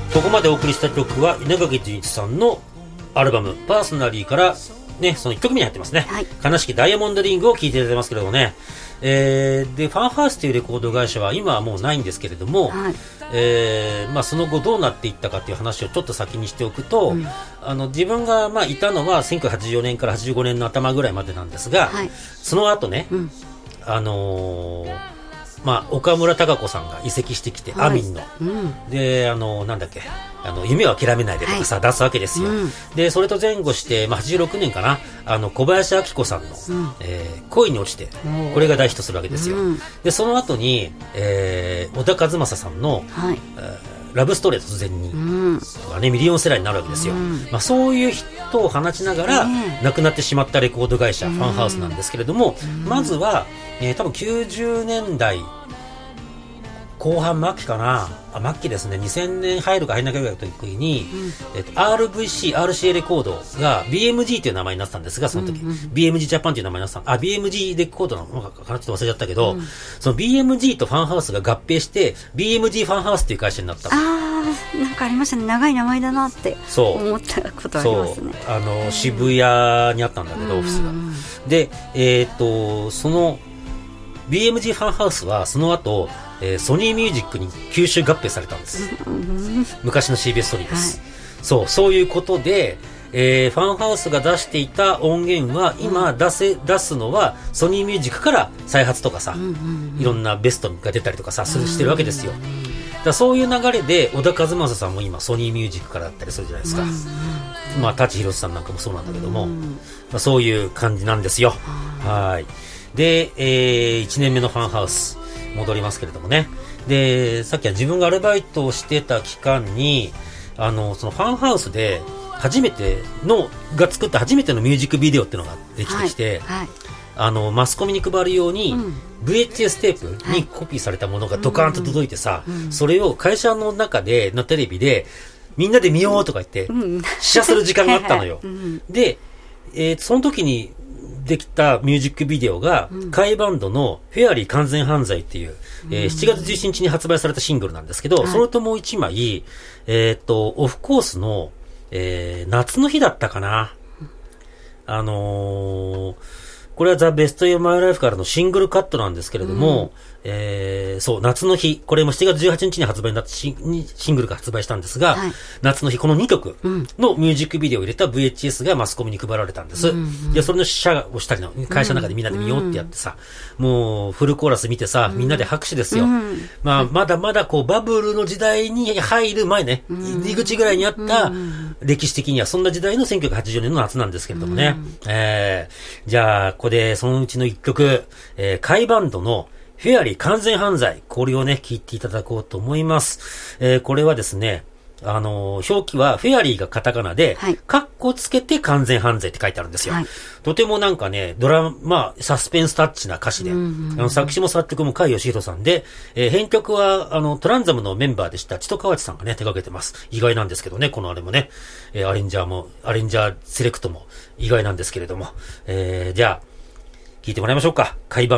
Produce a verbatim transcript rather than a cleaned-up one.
ここまでお送りした曲は稲垣潤一さんのアルバムパーソナリーからね、そのいっきょくめに入ってますね、はい、悲しきダイヤモンドリングを聴いていただいてますけれどもね、えー、でファンハウスというレコード会社は今はもうないんですけれども、はい、えーまあ、その後どうなっていったかという話をちょっと先にしておくと、うん、あの自分がまあいたのはせんきゅうひゃくはちじゅうよねんからはちじゅうごねんの頭ぐらいまでなんですが、はい、その後ね、うん、あのーまあ、岡村孝子さんが移籍してきて、はい、アミンの、うん、であのなんだっけあの夢を諦めないでとかさ、はい、出すわけですよ、うん、でそれと前後して、まあ、はちじゅうろくねんかなあの小林明子さんの、うんえー、恋に落ちてこれが大ヒットするわけですよ、うん、でその後に、えー、小田和正さんの、はいえー、ラブストーリー突然に、うん、とかねミリオンセラーになるわけですよ、うんまあ、そういうヒットを放ちながら、ね、亡くなってしまったレコード会社、うん、ファンハウスなんですけれども、うん、まずは、えー、多分きゅうじゅうねんだい後半末期かなあ末期ですねにせんねん入るか入らないかぐらいの時に、うんえっと、アールブイシー、アールシーエー レコードが ビーエムジー という名前になってたんですがその時、うんうん、ビーエムジー ジャパンという名前になってたあ ビーエムジー レコードなのかなちょっと忘れちゃったけど、うん、その ビーエムジー とファンハウスが合併して ビーエムジー ファンハウスという会社になったあーなんかありましたね長い名前だなって思ったことありますねそうあの渋谷にあったんだけど、うん、オフィスがでえー、っとその ビーエムジー ファンハウスはその後えー、ソニーミュージックに吸収合併されたんです、うん、昔の シービーエス ソニーです、はい、そうそういうことで、えー、ファンハウスが出していた音源は今出せ、うん、出すのはソニーミュージックから再発とかさ、うんうんうん、いろんなベストが出たりとかさするしてるわけですよ、うんうん、だそういう流れで小田和正さんも今ソニーミュージックからだったりするじゃないですか、うんうんまあ、舘ひろしさんなんかもそうなんだけども、うんまあ、そういう感じなんですよ、うん、はいで、えー、いちねんめのファンハウス戻りますけれどもねでさっきは自分がアルバイトをしてた期間にあのそのファンハウスで初めてのが作った初めてのミュージックビデオっていうのができてきて、はいはい、あのマスコミに配るように、うん、ブイエイチエス テープにコピーされたものがドカーンと届いてさ、はい、それを会社の中でのテレビでみんなで見ようとか言って試写する時間があったのよ、うん、で、えー、その時にできたミュージックビデオが、うん、甲斐バンドのフェアリー完全犯罪っていう、うんえー、しちがつじゅうしちにちに発売されたシングルなんですけど、はい、それともういちまい、えー、っと、オフコースの、えー、夏の日だったかな。あのー、これはザ・ベスト・イン・マイ・ライフからのシングルカットなんですけれども、うんえー、そう、夏の日。これもしちがつじゅうはちにちに発売になってシン、シングルが発売したんですが、はい、夏の日、このにきょくのミュージックビデオを入れた ブイエイチエス がマスコミに配られたんです。うんうん、で、それの試写をしたりの、会社の中でみんなで見ようってやってさ、うん、もうフルコーラス見てさ、みんなで拍手ですよ。うん、まあ、まだまだこう、バブルの時代に入る前ね、うん、入り口ぐらいにあった、歴史的にはそんな時代のせんきゅうひゃくはちじゅうねんの夏なんですけれどもね。うん、えー、じゃあ、ここでそのうちのいっきょく、えー、甲斐バンドのフェアリー完全犯罪。これをね、聞いていただこうと思います。えー、これはですね、あのー、表記はフェアリーがカタカナで、はい、カッコつけて完全犯罪って書いてあるんですよ。はい、とてもなんかね、ドラマ、サスペンスタッチな歌詞で、うんうん、あの作詞も作曲も甲斐義弘さんで、えー、編曲はあのトランザムのメンバーでした千戸川内さんがね、手掛けてます。意外なんですけどね、このあれもね、えー、アレンジャーも、アレンジャーセレクトも意外なんですけれども、えー、じゃあ、聞いてもらいましょうか。甲斐